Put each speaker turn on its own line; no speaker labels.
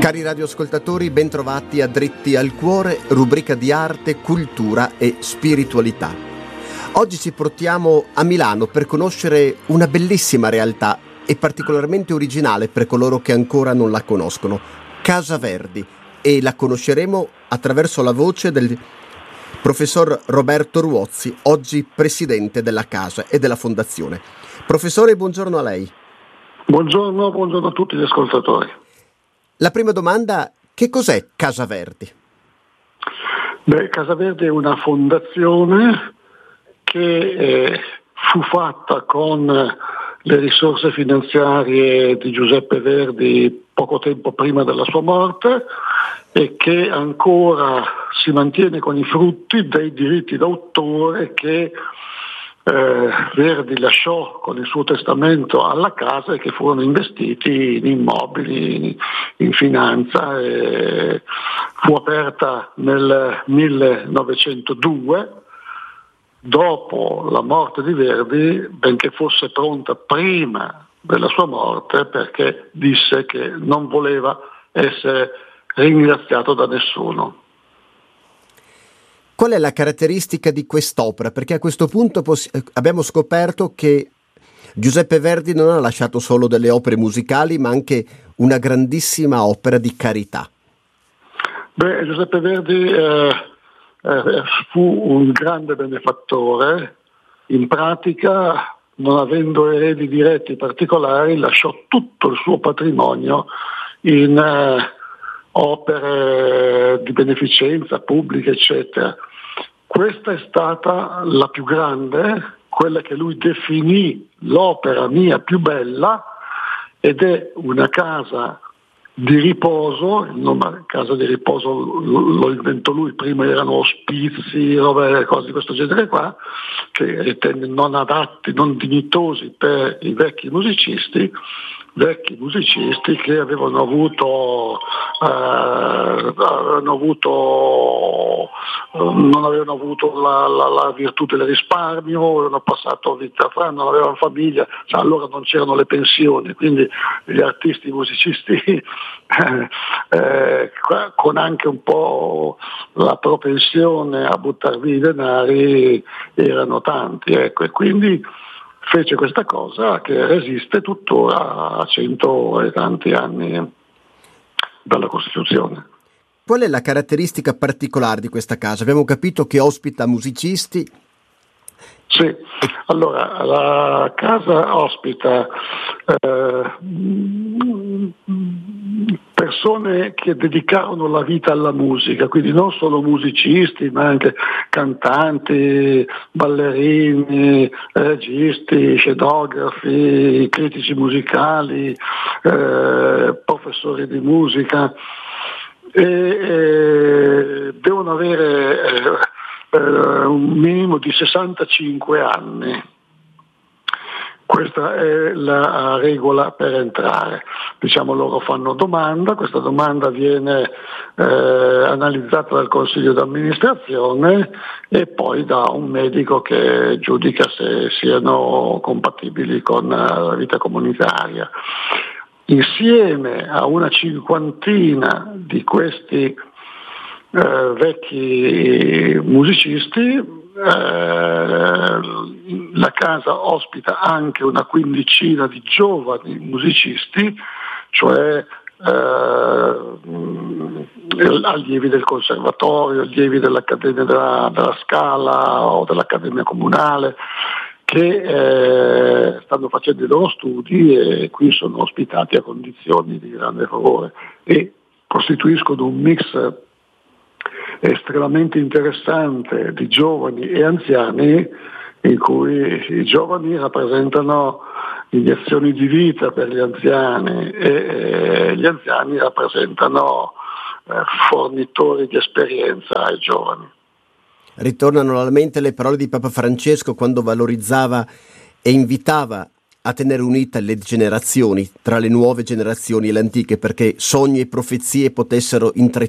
Cari radioascoltatori, bentrovati a Dritti al Cuore, rubrica di arte, cultura e spiritualità. Oggi ci portiamo a Milano per conoscere una bellissima realtà e particolarmente originale per coloro che ancora non la conoscono, Casa Verdi, e la conosceremo attraverso la voce del professor Roberto Ruozzi, oggi presidente della casa e della fondazione. Professore, buongiorno a lei.
Buongiorno a tutti gli ascoltatori.
La prima domanda: che cos'è Casa Verdi?
Casa Verdi è una fondazione che fu fatta con le risorse finanziarie di Giuseppe Verdi poco tempo prima della sua morte e che ancora si mantiene con i frutti dei diritti d'autore che Verdi lasciò con il suo testamento alla casa e che furono investiti in immobili, in finanza. E fu aperta nel 1902, dopo la morte di Verdi, benché fosse pronta prima della sua morte, perché disse che non voleva essere ringraziato da nessuno.
Qual è la caratteristica di quest'opera? Perché a questo punto abbiamo scoperto che Giuseppe Verdi non ha lasciato solo delle opere musicali, ma anche una grandissima opera di carità.
Giuseppe Verdi fu un grande benefattore. In pratica, non avendo eredi diretti particolari, lasciò tutto il suo patrimonio in opere di beneficenza pubblica, eccetera. Questa è stata la più grande, quella che lui definì l'opera mia più bella, ed è una casa di riposo. Il nome casa di riposo lo inventò lui, prima erano ospizi, cose di questo genere qua, che ritenne non adatti, non dignitosi per i vecchi musicisti che non avevano avuto la virtù del risparmio, avevano passato vita fra, non avevano famiglia, allora non c'erano le pensioni, quindi gli artisti, i musicisti con anche un po' la propensione a buttar via i denari erano tanti, ecco, e quindi fece questa cosa che resiste tuttora a 100 e tanti anni dalla Costituzione.
Qual è la caratteristica particolare di questa casa? Abbiamo capito che ospita musicisti.
Sì, allora la casa ospita persone che dedicarono la vita alla musica, quindi non solo musicisti, ma anche cantanti, ballerini, registi, scenografi, critici musicali, professori di musica, e devono avere un minimo di 65 anni. Questa è la regola per entrare. Loro fanno domanda, questa domanda viene analizzata dal consiglio d'amministrazione e poi da un medico che giudica se siano compatibili con la vita comunitaria. Insieme a una cinquantina di questi vecchi musicisti, la casa ospita anche una quindicina di giovani musicisti, cioè allievi del conservatorio, allievi dell'Accademia della Scala o dell'Accademia Comunale, che stanno facendo i loro studi e qui sono ospitati a condizioni di grande favore e costituiscono un mix estremamente interessante di giovani e anziani, in cui i giovani rappresentano iniezioni di vita per gli anziani e gli anziani rappresentano fornitori di esperienza ai giovani.
Ritornano alla mente le parole di Papa Francesco quando valorizzava e invitava a tenere unite le generazioni, tra le nuove generazioni e le antiche, perché sogni e profezie potessero intrecciarsi